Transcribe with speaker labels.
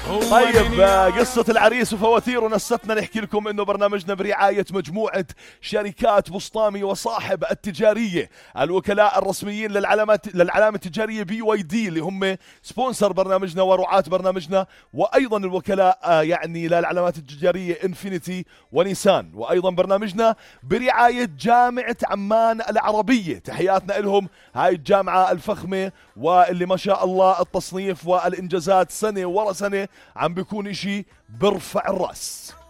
Speaker 1: طيب قصة العريس وفواتير ونستنا نحكي لكم انه برنامجنا برعاية مجموعة شركات بسطامي وصاحب التجارية الوكلاء الرسميين للعلامة التجارية BYD اللي هم سبونسر برنامجنا ورعاة برنامجنا، وايضا الوكلاء يعني للعلامات التجارية انفينيتي ونيسان، وايضا برنامجنا برعاية جامعة عمان العربية. تحياتنا لهم، هاي الجامعة الفخمة واللي ما شاء الله التصنيف والانجازات سنة ورا سنة عم بيكون اشي برفع الراس.